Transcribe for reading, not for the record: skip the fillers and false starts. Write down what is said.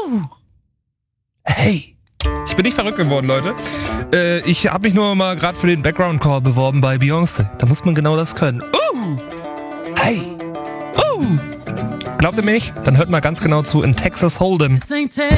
Hey. Ich bin nicht verrückt geworden, Leute. Ich habe mich nur mal gerade für den Background-Call beworben bei Beyoncé. Da muss man genau das können. Hey. Glaubt ihr mir nicht? Dann hört mal ganz genau zu in Texas Hold'em.